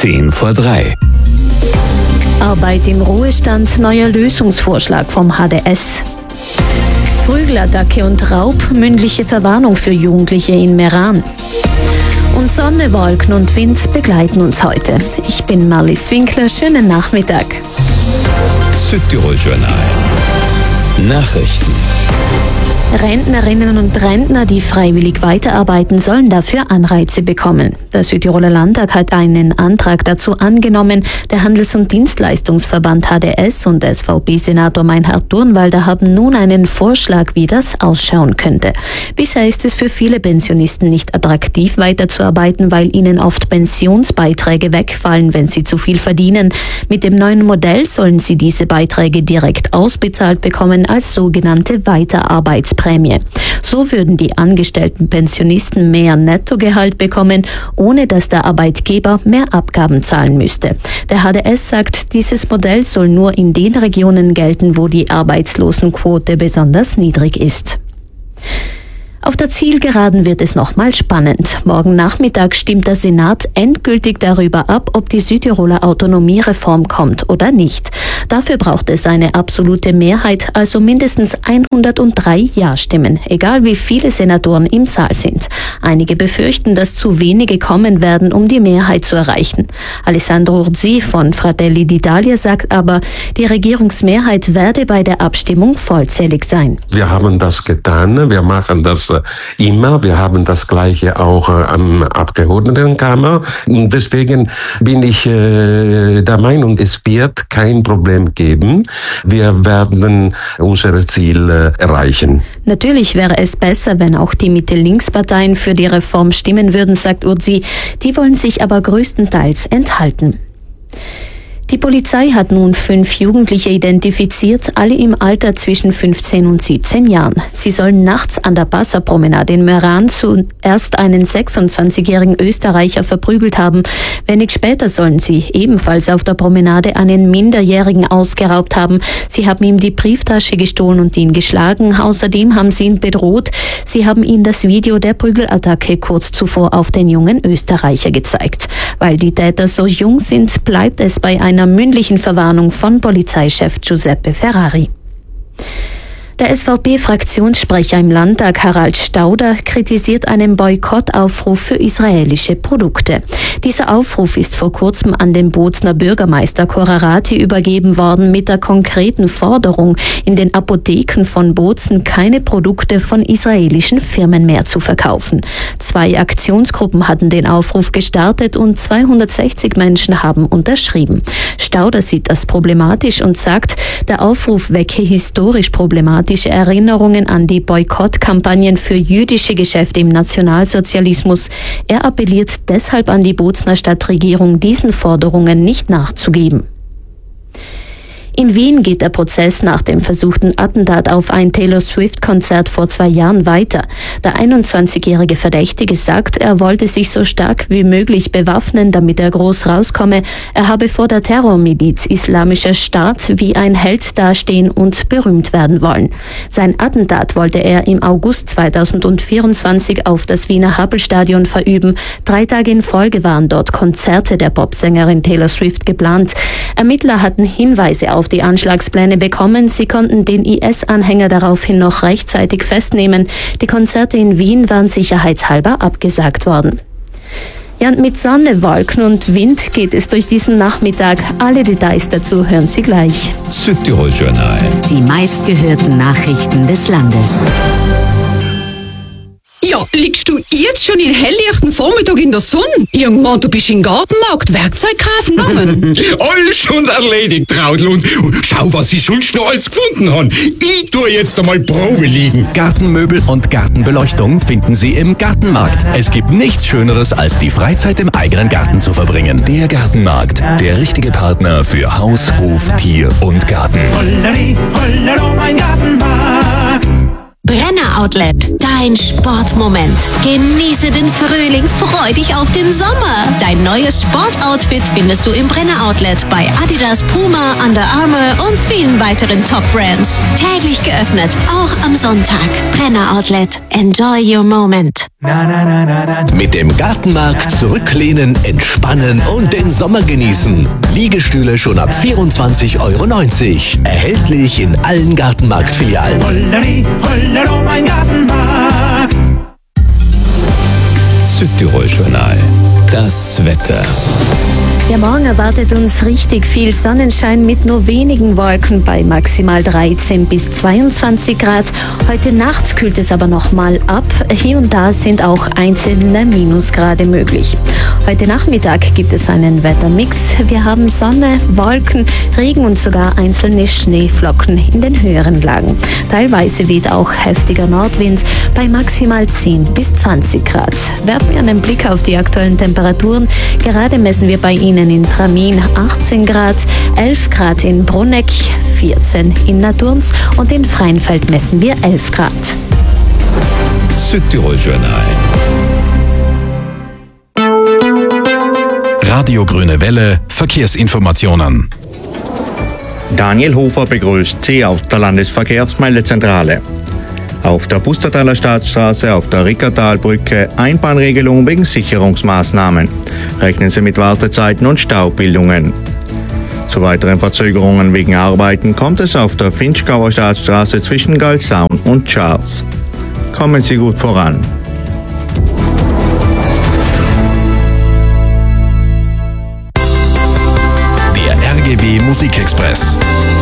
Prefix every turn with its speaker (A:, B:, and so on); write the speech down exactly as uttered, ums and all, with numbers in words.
A: Zehn vor drei.
B: Arbeit im Ruhestand, neuer Lösungsvorschlag vom H D S. Prügelattacke und Raub, mündliche Verwarnung für Jugendliche in Meran. Und Sonne, Wolken und Wind begleiten uns heute. Ich bin Marlies Winkler, schönen Nachmittag.
A: Südtirol Journal. Nachrichten.
B: Rentnerinnen und Rentner, die freiwillig weiterarbeiten, sollen dafür Anreize bekommen. Der Südtiroler Landtag hat einen Antrag dazu angenommen. Der Handels- und Dienstleistungsverband H D S und S V P-Senator Meinhard Durnwalder haben nun einen Vorschlag, wie das ausschauen könnte. Bisher ist es für viele Pensionisten nicht attraktiv, weiterzuarbeiten, weil ihnen oft Pensionsbeiträge wegfallen, wenn sie zu viel verdienen. Mit dem neuen Modell sollen sie diese Beiträge direkt ausbezahlt bekommen als sogenannte Weiterarbeitsprämie. So würden die angestellten Pensionisten mehr Nettogehalt bekommen, ohne dass der Arbeitgeber mehr Abgaben zahlen müsste. Der H D S sagt, dieses Modell soll nur in den Regionen gelten, wo die Arbeitslosenquote besonders niedrig ist. Auf der Zielgeraden wird es nochmal spannend. Morgen Nachmittag stimmt der Senat endgültig darüber ab, ob die Südtiroler Autonomiereform kommt oder nicht. Dafür braucht es eine absolute Mehrheit, also mindestens hundertdrei Ja-Stimmen, egal wie viele Senatoren im Saal sind. Einige befürchten, dass zu wenige kommen werden, um die Mehrheit zu erreichen. Alessandro Urzi von Fratelli d'Italia sagt aber, die Regierungsmehrheit werde bei der Abstimmung vollzählig sein.
C: Wir haben das getan, wir machen das immer. Wir haben das Gleiche auch äh, am Abgeordnetenkammer. Und deswegen bin ich äh, der Meinung, es wird kein Problem geben. Wir werden unser Ziel äh, erreichen.
B: Natürlich wäre es besser, wenn auch die Mitte-Links-Parteien für die Reform stimmen würden, sagt Urzi. Die wollen sich aber größtenteils enthalten. Die Polizei hat nun fünf Jugendliche identifiziert, alle im Alter zwischen fünfzehn und siebzehn Jahren. Sie sollen nachts an der Passerpromenade in Meran zuerst einen sechsundzwanzigjährigen Österreicher verprügelt haben. Wenig später sollen sie ebenfalls auf der Promenade einen Minderjährigen ausgeraubt haben. Sie haben ihm die Brieftasche gestohlen und ihn geschlagen. Außerdem haben sie ihn bedroht. Sie haben ihm das Video der Prügelattacke kurz zuvor auf den jungen Österreicher gezeigt. Weil die Täter so jung sind, bleibt es bei einer mündlichen Verwarnung von Polizeichef Giuseppe Ferrari. Der S V P-Fraktionssprecher im Landtag Harald Stauder kritisiert einen Boykottaufruf für israelische Produkte. Dieser Aufruf ist vor kurzem an den Bozner Bürgermeister Korarati übergeben worden mit der konkreten Forderung, in den Apotheken von Bozen keine Produkte von israelischen Firmen mehr zu verkaufen. Zwei Aktionsgruppen hatten den Aufruf gestartet und zweihundertsechzig Menschen haben unterschrieben. Stauder sieht das problematisch und sagt, der Aufruf wecke historisch problematisch Erinnerungen an die Boykottkampagnen für jüdische Geschäfte im Nationalsozialismus. Er appelliert deshalb an die Bozner Stadtregierung, diesen Forderungen nicht nachzugeben. In Wien geht der Prozess nach dem versuchten Attentat auf ein Taylor Swift-Konzert vor zwei Jahren weiter. Der einundzwanzigjährige Verdächtige sagt, er wollte sich so stark wie möglich bewaffnen, damit er groß rauskomme. Er habe vor der Terrormiliz Islamischer Staat wie ein Held dastehen und berühmt werden wollen. Sein Attentat wollte er im August zweitausendvierundzwanzig auf das Wiener Happelstadion verüben. Drei Tage in Folge waren dort Konzerte der Popsängerin Taylor Swift geplant. Ermittler hatten Hinweise auf die Anschlagspläne bekommen. Sie konnten den I S-Anhänger daraufhin noch rechtzeitig festnehmen. Die Konzerte in Wien waren sicherheitshalber abgesagt worden. Ja, und mit Sonne, Wolken und Wind geht es durch diesen Nachmittag. Alle Details dazu hören Sie gleich.
A: Südtirol Journal.
D: Die meistgehörten Nachrichten des Landes.
E: Ja, liegst du jetzt schon in helllichten Vormittag in der Sonne? Irgendwann, du bist in den Gartenmarkt Werkzeug kaufen gegangen.
F: Alles schon erledigt, Traudl. Und schau, was ich sonst noch alles gefunden habe. Ich tue jetzt einmal Probe liegen.
G: Gartenmöbel und Gartenbeleuchtung finden Sie im Gartenmarkt. Es gibt nichts Schöneres, als die Freizeit im eigenen Garten zu verbringen.
A: Der Gartenmarkt, der richtige Partner für Haus, Hof, Tier und Garten.
H: Holleri, hollero, mein Gartenmarkt.
D: Brenner Outlet, dein Sportmoment. Genieße den Frühling, freu dich auf den Sommer. Dein neues Sportoutfit findest du im Brenner Outlet bei Adidas, Puma, Under Armour und vielen weiteren Top-Brands. Täglich geöffnet, auch am Sonntag. Brenner Outlet, enjoy your moment.
G: Mit dem Gartenmarkt zurücklehnen, entspannen und den Sommer genießen. Liegestühle schon ab vierundzwanzig Euro neunzig. Erhältlich in allen Gartenmarkt-Filialen.
H: Holleri, Hollero, mein Gartenmarkt.
A: Südtirol-Journal. Das Wetter.
B: Ja, morgen erwartet uns richtig viel Sonnenschein mit nur wenigen Wolken bei maximal dreizehn bis zweiundzwanzig Grad. Heute Nacht kühlt es aber nochmal ab. Hier und da sind auch einzelne Minusgrade möglich. Heute Nachmittag gibt es einen Wettermix. Wir haben Sonne, Wolken, Regen und sogar einzelne Schneeflocken in den höheren Lagen. Teilweise weht auch heftiger Nordwind bei maximal zehn bis zwanzig Grad. Werfen wir einen Blick auf die aktuellen Temperaturen. Gerade messen wir bei Ihnen in Tramin achtzehn Grad, elf Grad in Bruneck, vierzehn in Naturns und in Freinfeld messen wir elf Grad.
A: Südtirol-Journal.
G: Radio Grüne Welle, Verkehrsinformationen.
I: Daniel Hofer begrüßt Sie aus der Landesverkehrsmeldezentrale. Auf der Pustertaler Staatsstraße auf der Rickertalbrücke Einbahnregelung wegen Sicherungsmaßnahmen. Rechnen Sie mit Wartezeiten und Staubildungen. Zu weiteren Verzögerungen wegen Arbeiten kommt es auf der Finchgauer Staatsstraße zwischen Galsaun und Charles. Kommen Sie gut voran.
G: Der R G B Musikexpress.